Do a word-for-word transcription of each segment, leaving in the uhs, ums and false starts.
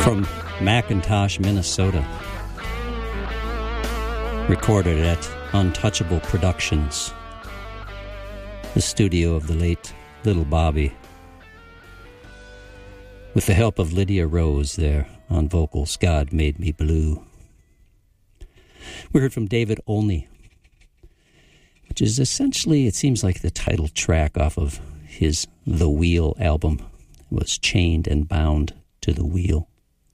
from McIntosh, Minnesota. Recorded at Untouchable Productions, the studio of the late Little Bobby, with the help of Lydia Rose there on vocals. God Made Me Blue. We heard from David Olney, which is essentially, it seems like the title track off of his The Wheel album. It was Chained and Bound to the Wheel.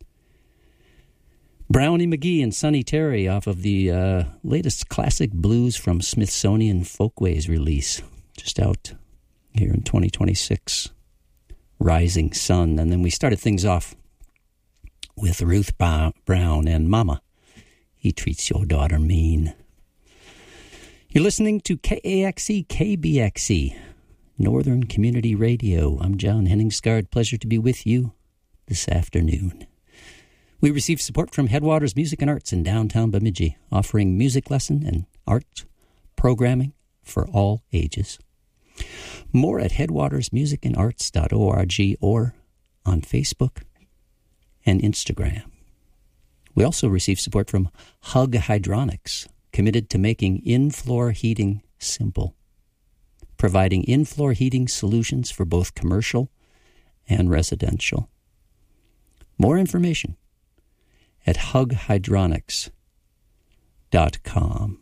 Brownie McGee and Sonny Terry off of the uh, latest Classic Blues from Smithsonian Folkways release, just out here in twenty twenty-six, Rising Sun. And then we started things off with Ruth ba- Brown and Mama, He Treats Your Daughter Mean. You're listening to K A X E, K B X E, Northern Community Radio. I'm John Henningsgaard. Pleasure to be with you this afternoon. We receive support from Headwaters Music and Arts in downtown Bemidji, offering music lesson and art programming for all ages. More at headwaters music and arts dot org or on Facebook and Instagram. We also receive support from Hug Hydronics, committed to making in-floor heating simple, providing in-floor heating solutions for both commercial and residential. More information at hug hydronics dot com.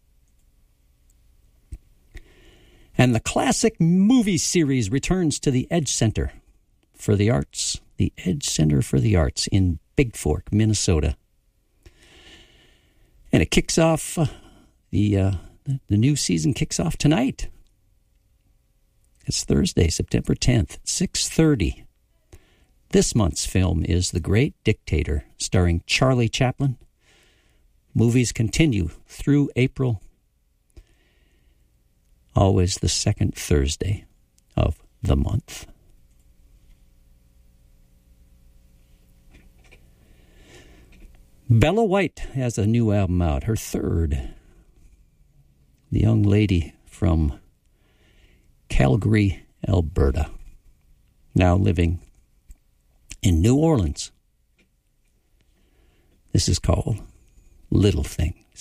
And the classic movie series returns to the Edge Center for the Arts, the Edge Center for the Arts in Big Fork, Minnesota. And it kicks off, uh, the, uh, the new season kicks off tonight. It's Thursday, September tenth, six thirty. This month's film is The Great Dictator, starring Charlie Chaplin. Movies continue through April, always the second Thursday of the month. Bella White has a new album out, her third. The young lady from Calgary, Alberta, now living in New Orleans. This is called Little Thing.